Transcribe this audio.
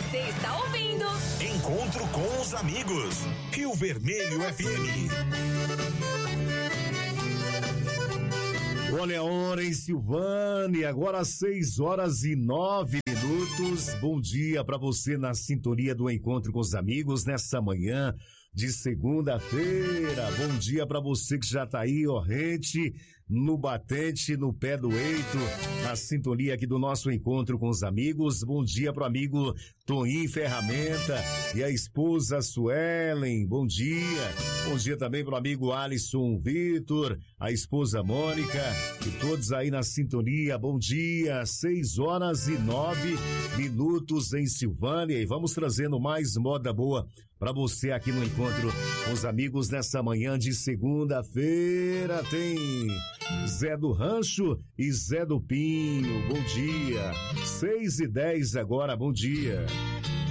Você está ouvindo Encontro com os Amigos, Rio Vermelho FM. Olha a hora em Silvânia, agora 6h09. Bom dia para você na sintonia do Encontro com os Amigos nessa manhã de segunda-feira. Bom dia para você que já tá aí, ó, rente, no batente, no pé do eito, na sintonia aqui do nosso Encontro com os Amigos. Bom dia pro amigo Toninho Ferramenta e a esposa Suelen. Bom dia. Bom dia também pro amigo Alisson Vitor, a esposa Mônica e todos aí na sintonia. Bom dia, 6h09 em Silvânia e vamos trazendo mais moda boa para você aqui no Encontro com os Amigos nessa manhã de segunda-feira. Tem Zé do Rancho e Zé do Pinho. Bom dia. 6h10 agora, bom dia.